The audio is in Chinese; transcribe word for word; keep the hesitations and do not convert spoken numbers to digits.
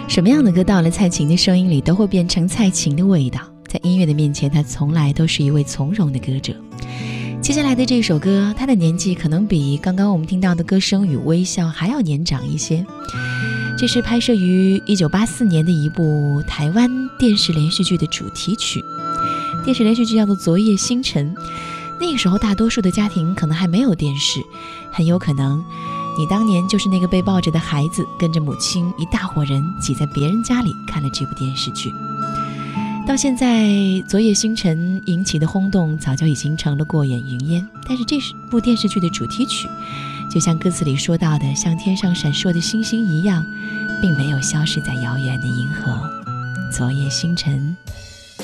什么样的歌到了蔡琴的声音里都会变成蔡琴的味道，在音乐的面前，她从来都是一位从容的歌者。接下来的这首歌，她的年纪可能比刚刚我们听到的《歌声与微笑》还要年长一些。这是拍摄于一九八四年的一部台湾电视连续剧的主题曲，电视连续剧叫做《昨夜星辰》。那个时候大多数的家庭可能还没有电视，很有可能你当年就是那个被抱着的孩子，跟着母亲一大伙人挤在别人家里看了这部电视剧。到现在《昨夜星辰》引起的轰动早就已经成了过眼云烟，但是这部电视剧的主题曲就像歌词里说到的，像天上闪烁的星星一样，并没有消失在遥远的银河。昨夜星辰，